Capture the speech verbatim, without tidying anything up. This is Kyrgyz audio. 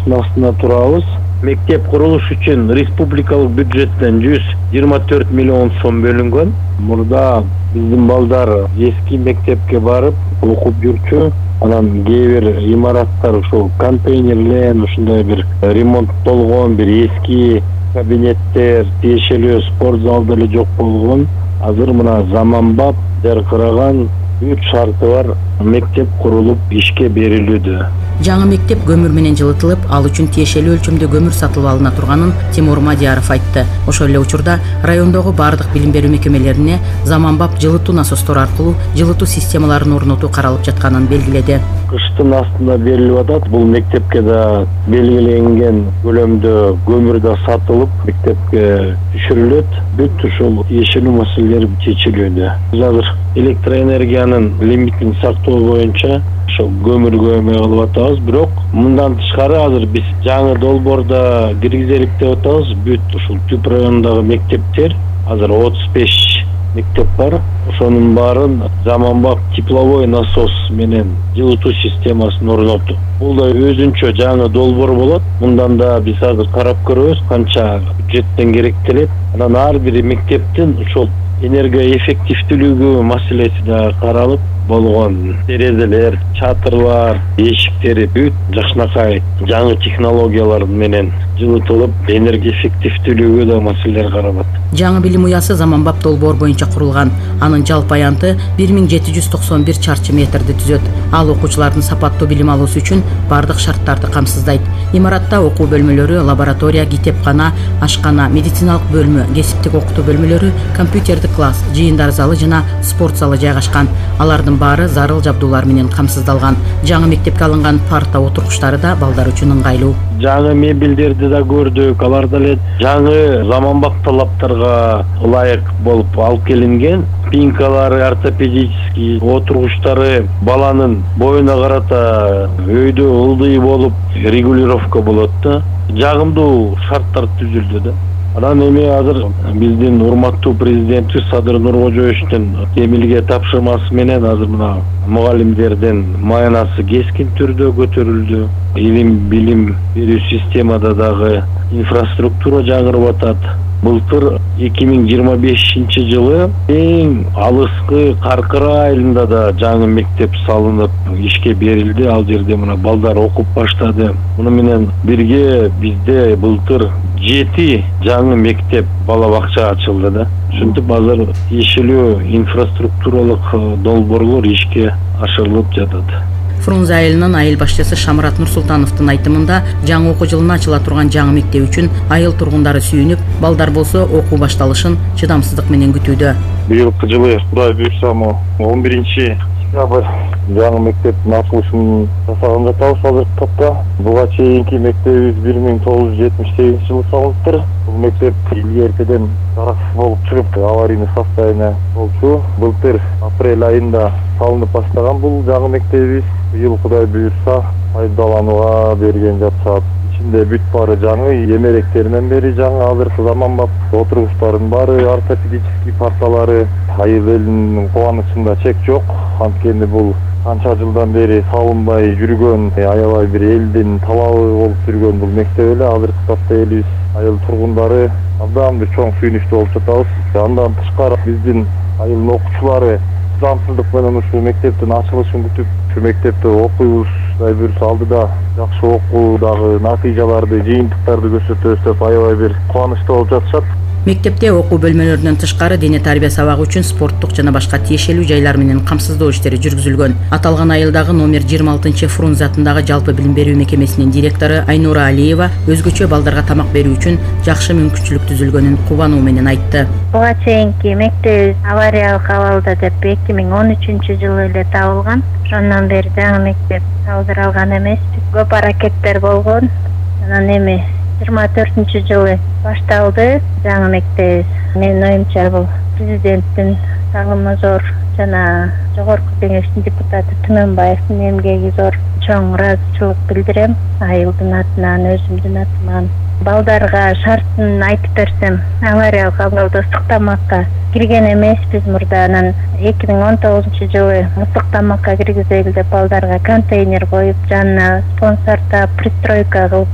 курулуштун астында турабыз. Мектеп курулуш үчүн республикалык бюджеттен жүз жыйырма төрт миллион сом бөлүнгөн. Мурда биздин балдар эски мектепке барып окуп жүрчү. Анан кээ бир имараттар ушул контейнерлен ушундай бир ремонттолгон, бир эски кабинеттер, тиешелүү спорт зал деле жок болгон. Азыр мына заманбап, жаркыраган үч шарты бар мектеп курулуп ишке берилүүдө. Жаңы мектеп көмүр менен жылытылып, ал үчүн тиешелүү өлчөмдө көмүр сатылып алына турганын Тимур Мадияров айтты. Ошол эле учурда райондогу бардык билим берүү мекемелерине заманбап жылытуу насостор аркылуу жылытуу системаларын орнотуу каралып жатканын белгиледи. Кыштын астында берилип атат. Бул мектепке да белгиленген көлөмдө көмүр да сатылып, мектепке түшүрүлөт. Бүт ушул тиешелүү маселелер чечилүүдө. Азыр электроэнергиянын лимитин сактоо боюнча ошол көмүргө эме кылып атабыз, бирок мындан тышкары азыр биз жаңы долбоордо киргизелик деп атабыз. Бүт ушул Түп районундагы мектептер азыр отуз беш мектеп бар. Ошонун баарын заманбап тепловой насос менен жылытуу системасын орнотуу. Бул да өзүнчө жаңы долбоор болот. Мындан да биз азыр карап көрөбүз канча бюджеттен керектелет. Анан ар бир мектептин ушул энергоэффективдүүлүгү маселеси да каралып болгон. Терезелер, чатырлар, эшиктери бүт жакшынакай жаңы технологиялар менен жылытылып, энергоэффективдүүлүгү да маселелер каралат. Жаңы билим уясы заманбап долбоор боюнча курулган. Анын жалпы аянты бир миң жети жүз токсон бир чарчы метрди түзөт. Ал окуучулардын сапаттуу билим алуусу үчүн бардык шарттарды камсыздайт. Имаратта окуу бөлмөлөрү, лаборатория, китепкана, ашкана, медициналык бөлмө, кесиптик окутуу бөлмөлөрү, компьютердик класс, жыйындар залы жана спорт залы жайгашкан. Алардын баары зарыл жабдуулар менен камсыздалган. Жаңы мектепке алынган парта отургучтары да балдар үчүн ыңгайлуу. Жаңы мебелдерди да көрдүк. Алар деле жаңы заманбап талаптарга ылайык болуп алып келинген. Пинкалары, ортопедический отургучтары баланын боюна карата өйдө ылдый болуп регулировка болот да. Жагымдуу шарттар түзүлдү да. Анан эми азыр биздин урматтуу президенти Садыр Нуркожоевичтин Эмилге тапшырмасы менен азыр мына мугалимдердин маянасы кескин түрдө көтөрүлдү. Илим билим берүү системада дагы инфраструктура жаңырып атат. Былтыр эки миң жыйырма бешинчи жылы эң алыскы Каркыра айылында да жаңы мектеп салынып ишке берилди. Ал жерде мына балдар окуп баштады. Муну менен бирге бизде былтыр жети жаңы мектеп бала бакча ачылды да. Ушинтип азыр тиешелүү инфраструктуралык долбоорлор ишке ашырылып жатат. Фрунзе айылынын айыл башчысы Шамрат Нурсултановдун айтымында жаңы окуу жылына ачыла турган жаңы мектеп үчүн айыл тургундары сүйүнүп, балдар болсо окуу башталышын чыдамсыздык менен күтүүдө. Быйылкы жылы Кудай буйрса он биринчи сентябрь жаңы мектептин ачылышын жасаган жатабыз азыркы топто. Буга чейинки мектебибиз бир миң тогуз жүз жетимиш сегизинчи жылы салыныптыр. Бул мектеп илгеркиден жараксыз болуп чыгып аварийный состояние болчу. Былтыр апрель айында салынып баштаган бул жаңы мектебибиз. Быйыл Кудай буйрса пайдаланууга берген жатышат. Ичинде бүт баары жаңы, эмеректеринен бери жаңы, азыркы заманбап отургучтардын баары, ортопедический парталары. Айыл элинин кубанычында чек жок. Анткени бул канча жылдан бери салынбай жүргөн, аябай бир элдин талабы болуп жүргөн бул мектеп эле. Азыркы тапта элибиз айыл тургундары абдан бир чоң сүйүнүчтүү болуп жатабыз. Андан тышкары биздин айылдын окуучулары чыдамсыздык менен ушул мектептин ачылышын күтүп, ушу мектепте окуйбуз. Кудай буйрса алдыда жакшы окуудагы натыйжаларды, жыйынтыктарды көрсөтөбүз деп аябай бир кубанычта болуп жатышат. Мектепте окуу бөлмөлөрүнөн тышкары дене тарбия сабагы үчүн спорттук жана башка тиешелүү жайлар менен камсыздоо иштери жүргүзүлгөн. Аталган айылдагы номер жыйырма алтынчы Фрунзе атындагы жалпы билим берүү мекемесинин директору Айнура Алиева өзгөчө балдарга тамак берүү үчүн жакшы мүмкүнчүлүк түзүлгөнүн кубануу менен айтты. Буга чейинки мектебибиз авариялык абалда деп эки миң он үчүнчү жылы эле табылган. Ошондон бери жаңы мектеп салдыралган эмес. Көп аракеттер болгон. Анан эми жыйырма төртүнчү жылы башталды жаңы мектебибиз. Менин оюмча бул президенттин сагымы зор жана жогорку кеңештин депутаты Түмөнбаевдин эмгеги зор. Чоң ыраазычылык билдирем айылдын атынан, өзүмдүн атыман. Балдарга шартын айтып берсем, авариялык абалда ысык тамакка кирген эмеспиз мурда. Анан эки миң он тогузунчу жылы ысык тамакка киргизели деп балдарга контейнер коюп, жанына спонсордо пристройка кылып